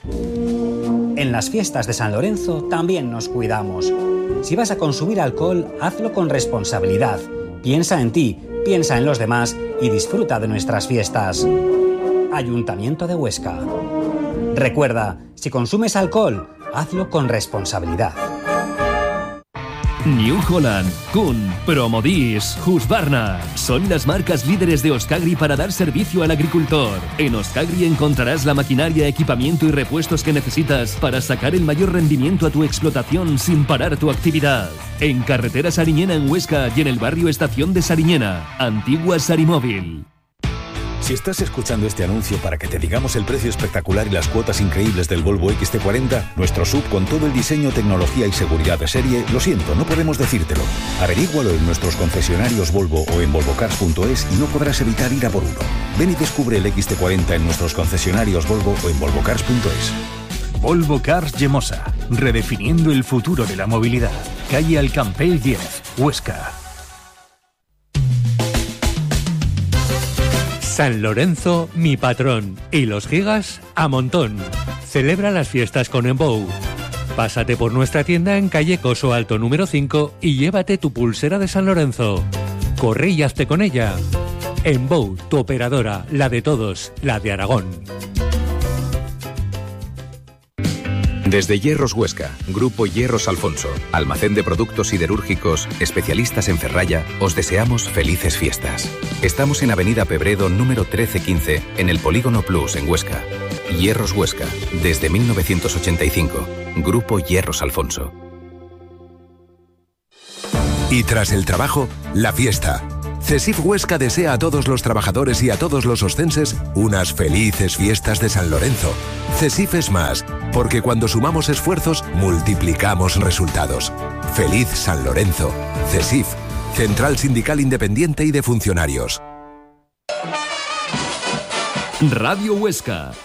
En las fiestas de San Lorenzo también nos cuidamos. Si vas a consumir alcohol, hazlo con responsabilidad. Piensa en ti, piensa en los demás y disfruta de nuestras fiestas. Ayuntamiento de Huesca. Recuerda, si consumes alcohol, hazlo con responsabilidad. New Holland, Kuhn, Promodis, Husqvarna son las marcas líderes de Euskagri para dar servicio al agricultor. En Euskagri encontrarás la maquinaria, equipamiento y repuestos que necesitas para sacar el mayor rendimiento a tu explotación sin parar tu actividad. En Carretera Sariñena en Huesca y en el barrio Estación de Sariñena, antigua Sarimóvil. Si estás escuchando este anuncio para que te digamos el precio espectacular y las cuotas increíbles del Volvo XC40, nuestro SUV con todo el diseño, tecnología y seguridad de serie, lo siento, no podemos decírtelo. Averígualo en nuestros concesionarios Volvo o en volvocars.es y no podrás evitar ir a por uno. Ven y descubre el XC40 en nuestros concesionarios Volvo o en volvocars.es. Volvo Cars Llemosa, redefiniendo el futuro de la movilidad. Calle Alcampell 10, Huesca. San Lorenzo, mi patrón, y los gigas a montón. Celebra las fiestas con Enbow. Pásate por nuestra tienda en calle Coso Alto número 5 y llévate tu pulsera de San Lorenzo. Corre y hazte con ella. Enbow, tu operadora, la de todos, la de Aragón. Desde Hierros Huesca, Grupo Hierros Alfonso, almacén de productos siderúrgicos, especialistas en ferralla, os deseamos felices fiestas. Estamos en Avenida Pebredo número 1315, en el Polígono Plus en Huesca. Hierros Huesca, desde 1985. Grupo Hierros Alfonso. Y tras el trabajo, la fiesta. CESIF Huesca desea a todos los trabajadores y a todos los oscenses unas felices fiestas de San Lorenzo. CESIF es más, porque cuando sumamos esfuerzos, multiplicamos resultados. ¡Feliz San Lorenzo! CESIF, Central Sindical Independiente y de Funcionarios. Radio Huesca.